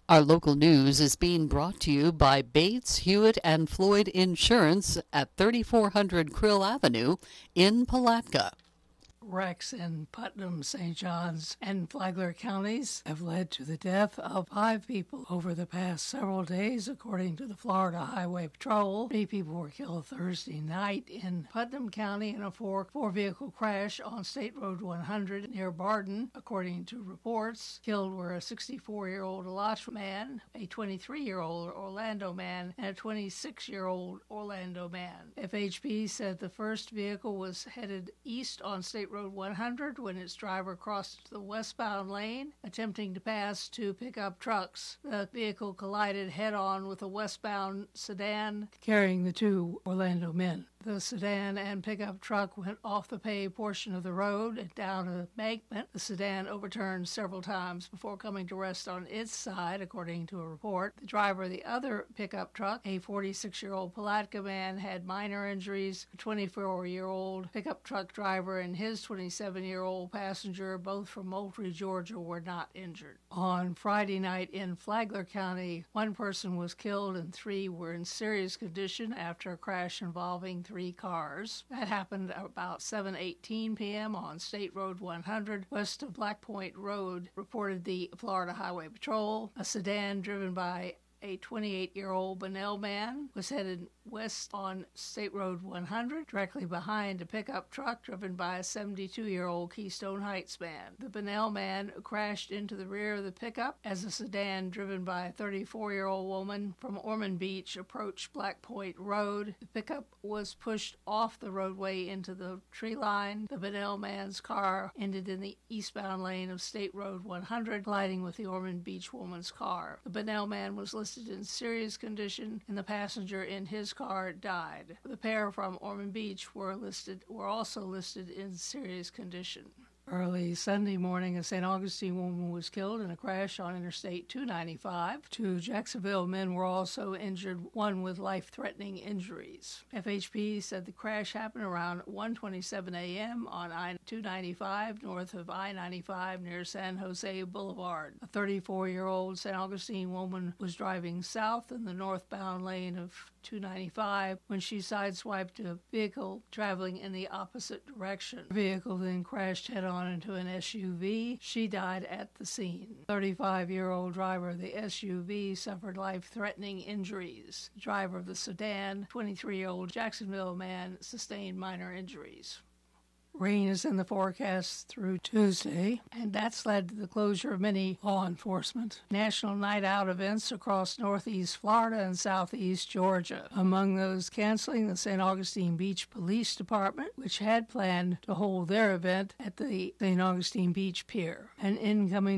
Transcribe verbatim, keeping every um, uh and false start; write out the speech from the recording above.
Our local news is being brought to you by Bates, Hewitt, and Floyd Insurance at thirty-four hundred Krill Avenue in Palatka. Wrecks in Putnam, Saint Johns, and Flagler counties have led to the death of five people over the past several days, according to the Florida Highway Patrol. Three people were killed Thursday night in Putnam County in a four, four-vehicle crash on State Road one hundred near Barden, according to reports. Killed were a sixty-four-year-old Alachua man, a twenty-three-year-old Orlando man, and a twenty-six-year-old Orlando man. F H P said the first vehicle was headed east on State Road one hundred when its driver crossed the westbound lane, attempting to pass two pickup trucks. The vehicle collided head-on with a westbound sedan carrying the two Orlando men. The sedan and pickup truck went off the paved portion of the road and down an embankment. The sedan overturned several times before coming to rest on its side, according to a report. The driver of the other pickup truck, a forty-six-year-old Palatka man, had minor injuries. A twenty-four-year-old pickup truck driver and his twenty-seven-year-old passenger, both from Moultrie, Georgia, were not injured. On Friday night in Flagler County, one person was killed and three were in serious condition after a crash involving three Three cars. That happened about seven eighteen p.m. on State Road one hundred, west of Black Point Road, reported the Florida Highway Patrol. A sedan driven by a twenty-eight-year-old Bunnell man was headed west on State Road one hundred, directly behind a pickup truck driven by a seventy-two-year-old Keystone Heights man. The Bunnell man crashed into the rear of the pickup as a sedan driven by a thirty-four-year-old woman from Ormond Beach approached Black Point Road. The pickup was pushed off the roadway into the tree line. The Bunnell man's car ended in the eastbound lane of State Road one hundred, colliding with the Ormond Beach woman's car. The Bunnell man was listed in serious condition, and the passenger in his car died. The pair from Ormond Beach were listed were also listed in serious condition. Early Sunday morning, a Saint Augustine woman was killed in a crash on Interstate two ninety-five. Two Jacksonville men were also injured, one with life-threatening injuries. F H P said the crash happened around one twenty-seven a.m. on I two ninety-five north of I ninety-five near San Jose Boulevard. A thirty-four-year-old Saint Augustine woman was driving south in the northbound lane of two ninety-five when she sideswiped a vehicle traveling in the opposite direction. The vehicle then crashed head-on into an S U V. She died at the scene. thirty-five-year-old driver of the S U V suffered life-threatening injuries. The driver of the sedan, twenty-three-year-old Jacksonville man, sustained minor injuries. Rain is in the forecast through Tuesday, and that's led to the closure of many law enforcement national night out events across northeast Florida and southeast Georgia. Among those canceling, the Saint Augustine Beach Police Department, which had planned to hold their event at the Saint Augustine Beach Pier. An incoming